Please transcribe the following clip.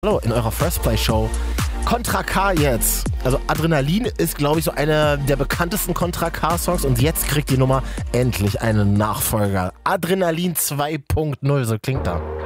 Hallo, in eurer First Play Show. Contra K jetzt. Also Adrenalin ist, glaube ich, so einer der bekanntesten Contra K-Songs und jetzt kriegt die Nummer endlich einen Nachfolger. Adrenalin 2.0, so klingt da.